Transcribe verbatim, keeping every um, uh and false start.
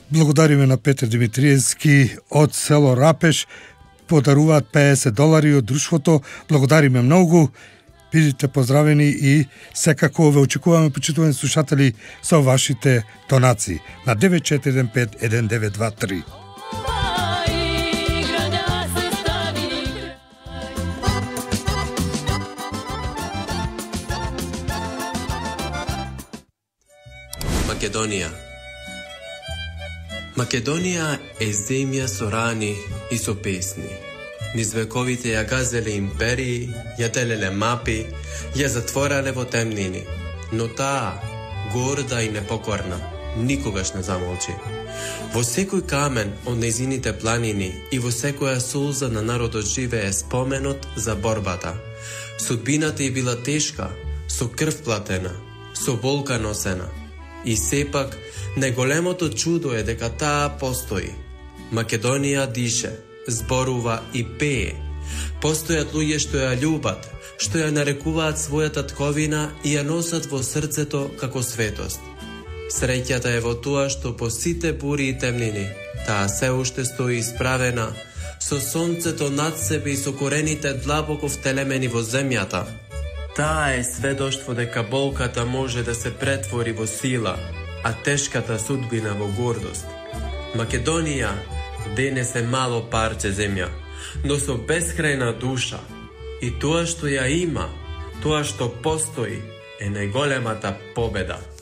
Благодариме на Петар Димитриевски од село Рапеш. Подаруваат педесет долари од друштвото. Благодариме многу. Бидете поздравени и секако ве очекуваме, почитувани слушатели, со вашите донации на девет четири еден пет еден девет два три. Македонија. Македонија е земја со рани и со песни. Низ вековите ја газеле империи, ја делеле мапи, ја затворале во темнини. Но таа, горда и непокорна, никогаш не замолчи. Во секој камен од нејзините планини и во секоја сулза на народот живее споменот за борбата. Судбината ја била тешка, со крв платена, со болка носена. И сепак, најголемото чудо е дека таа постои. Македонија дише, зборува и пее. Постојат луѓе што ја љубат, што ја нарекуваат својата тковина и ја носат во срцето како светост. Среќата е во тоа што по сите бури и темнини, таа се уште стои исправена, со сонцето над себе и со корените длабоко втелемени во земјата. Таа е сведоштво дека болката може да се претвори во сила, а тешката судбина во гордост. Македонија денес е мало парче земја, но со бескрајна душа. И тоа што ја има, тоа што постои, е најголемата победа.